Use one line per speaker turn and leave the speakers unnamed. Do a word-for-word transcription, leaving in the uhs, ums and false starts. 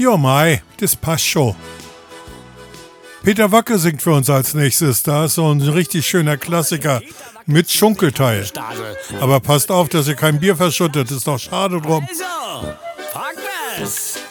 Jo, Mai, das passt schon. Peter Wacke singt für uns als nächstes. Da ist so ein richtig schöner Klassiker mit Schunkelteil. Aber passt auf, dass ihr kein Bier verschüttet. Ist doch schade drum.
Also, fragt was.